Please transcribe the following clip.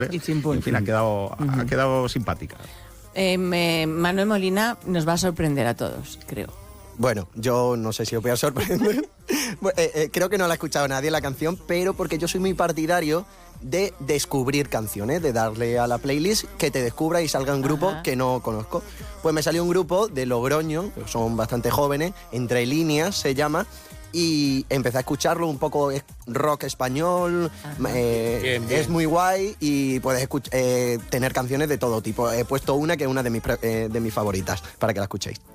Y chimpún. En fin, ha quedado simpática. Manuel Molina nos va a sorprender a todos, creo. Bueno, yo no sé si os voy a sorprender. Creo que no la ha escuchado nadie la canción, pero porque yo soy muy partidario de descubrir canciones, de darle a la playlist que te descubra y salga un grupo que no conozco. Pues me salió un grupo de Logroño, son bastante jóvenes, Entre Líneas se llama, y empecé a escucharlo, un poco rock español, Bien. es muy guay y puedes tener canciones de todo tipo. He puesto una que es una de mis favoritas, para que la escuchéis.